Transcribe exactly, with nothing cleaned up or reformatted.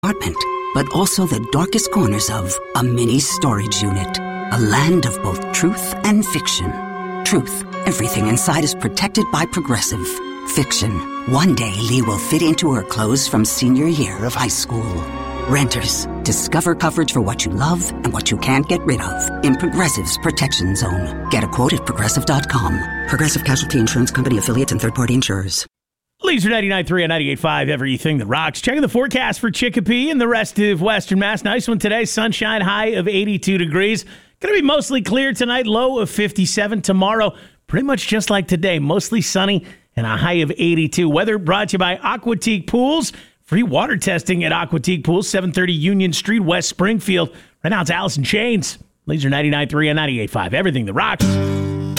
apartment, but also the darkest corners of a mini storage unit. A land of both truth and fiction. Truth, everything inside is protected by Progressive. Fiction, one day Lee will fit into her clothes from senior year of high school. Renters, discover coverage for what you love and what you can't get rid of in Progressive's Protection Zone. Get a quote at Progressive dot com. Progressive Casualty Insurance Company affiliates and third-party insurers. Leaser ninety-nine point three and ninety-eight point five, everything that rocks. Checking the forecast for Chicopee and the rest of Western Mass. Nice one today. Sunshine, high of eighty-two degrees. Going to be mostly clear tonight, low of fifty-seven. Tomorrow, pretty much just like today, mostly sunny and a high of eighty-two. Weather brought to you by Aquatique Pools. Free water testing at Aquatique Pools, seven thirty Union Street, West Springfield. Right now it's Allison Chains. Leaser ninety-nine point three and ninety-eight point five, everything that rocks.